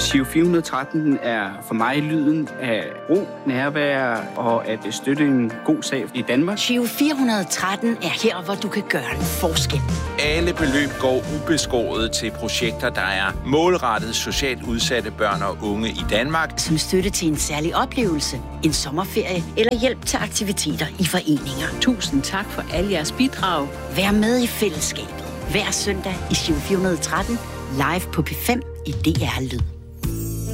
Giro 413 er for mig lyden af ro, nærvær og at støtte en god sag i Danmark. Giro 413 er her, hvor du kan gøre en forskel. Alle beløb går ubeskåret til projekter, der er målrettet socialt udsatte børn og unge i Danmark. Som støtte til en særlig oplevelse, en sommerferie eller hjælp til aktiviteter i foreninger. Tusind tak for alle jeres bidrag. Vær med i fællesskabet hver søndag i Giro 413 live på P5 i DR Lyd.